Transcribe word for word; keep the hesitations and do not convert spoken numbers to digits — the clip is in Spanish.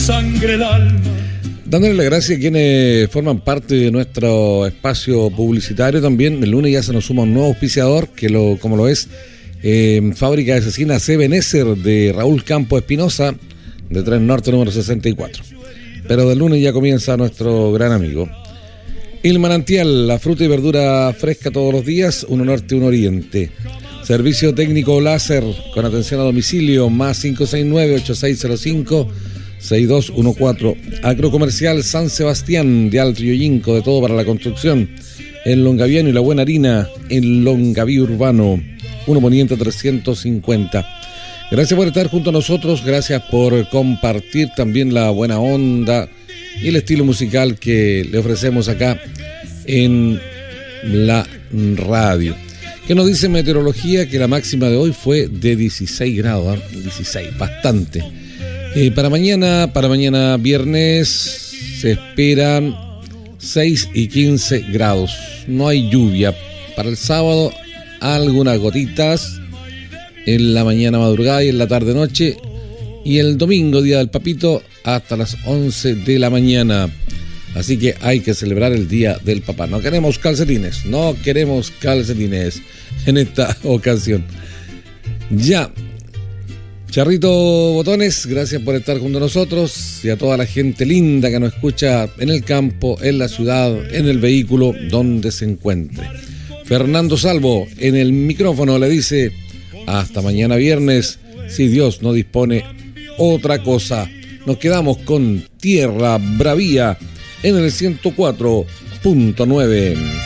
Sangre el alma. Dándole las gracias a quienes forman parte de nuestro espacio publicitario también. El lunes ya se nos suma un nuevo auspiciador, que lo, como lo es eh, Fábrica de Asesinas Ebenezer de Raúl Campos Espinosa, de Tren Norte número sesenta y cuatro. Pero del lunes ya comienza nuestro gran amigo. El Manantial, la fruta y verdura fresca todos los días, uno norte, uno oriente. Servicio técnico láser con atención a domicilio, más cinco seis nueve, ocho seis cero cinco, seis dos uno cuatro. Agrocomercial San Sebastián de Alto Yoyinco, de todo para la construcción. En Longaviano y La Buena Harina, en Longaví Urbano, uno Poniente trescientos cincuenta. Gracias por estar junto a nosotros, gracias por compartir también la buena onda y el estilo musical que le ofrecemos acá en la radio. ¿Qué nos dice meteorología? Que la máxima de hoy fue de dieciséis grados, ¿eh? dieciséis, bastante. Eh, para mañana, para mañana viernes se esperan seis y quince grados. No hay lluvia. Para el sábado, algunas gotitas en la mañana madrugada y en la tarde noche. Y el domingo, día del papito, hasta las once de la mañana. Así que hay que celebrar el día del papá. No queremos calcetines, no queremos calcetines en esta ocasión. Ya. Charrito Botones, gracias por estar junto a nosotros y a toda la gente linda que nos escucha en el campo, en la ciudad, en el vehículo, donde se encuentre. Fernando Salvo en el micrófono le dice hasta mañana viernes, si Dios no dispone otra cosa. Nos quedamos con Tierra Bravía en el ciento cuatro punto nueve.